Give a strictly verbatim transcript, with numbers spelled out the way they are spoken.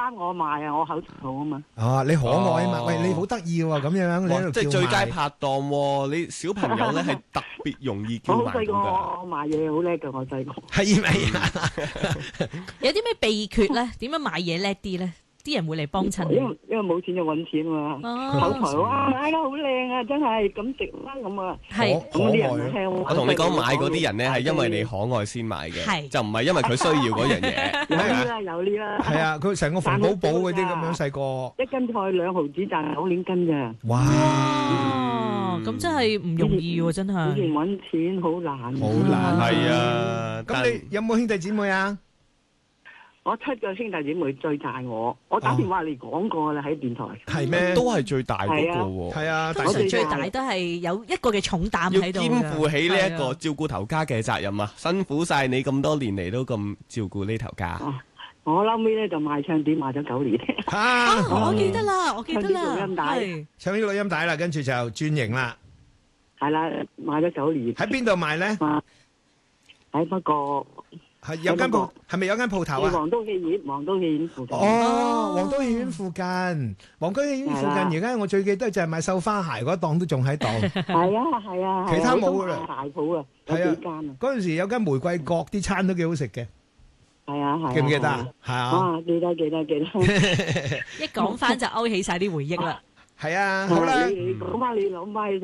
啱我賣啊，我口才好啊嘛。 哦，你可愛啊嘛， 哦喂，你好得意喎，咁樣你喺度即係叫賣最佳拍檔喎！你小朋友咧係特別容易我好細個， 叫賣到㗎。 我賣嘢好叻㗎，我細個。 係咪啊？ 有啲咩秘訣咧？點樣買嘢叻啲咧？啲人會嚟幫襯你。 因為因為冇錢就揾錢啊嘛。口才哇，買得好靚啊，真係咁食啦咁啊。 係可咁啲愛啊人聽我同你講買嗰啲人咧係因為你可愛先買係嘅，就唔係因為佢需要嗰樣嘢。 有呢啦，有呢啦。 係啊，佢成個馮寶寶嗰啲咁樣細個， 一斤菜兩毫子賺九兩斤咋。 哇， 哇！咁真係唔容易喎，真以前係。 揾錢好難。 好難係啊，但咁你有冇兄弟姊妹啊？ 我七個兄弟姊妹最大我，我打電話嚟講過啦喺電台。 係咩？ 都係最大嗰個喎。 係啊， 通大常最大都係有一個嘅重擔要喺度㗎。 肩負起呢一個係啊照顧頭家嘅責任啊！辛苦晒你咁多年嚟都咁照顧呢頭家。 啊我後尾咧就賣唱片賣咗九年。 嚇， 啊！我記得啦，我記得唱啲錄啦， 音帶係唱啲錄音帶啦，跟住就轉型啦。 係啦，賣咗九年。 喺邊度賣咧？ 喺不過係有間鋪，係咪有間鋪頭啊？ 黃都戲院，黃都戲院附近。 哦，皇都戲院附近，皇都戲院附近，而家我最記得就係賣繡花鞋嗰檔都仲喺度。 係啊係啊， 其他冇㗎啦大鋪啊，有係啊幾間啊。 嗰陣時有間玫瑰角啲餐都幾好食嘅， 係啊係啊。 記唔記得啊？係啊， 啊，記得記得記得。 一講翻就勾起晒啲回憶啦。 係啊，好啦。 你講翻你諗翻起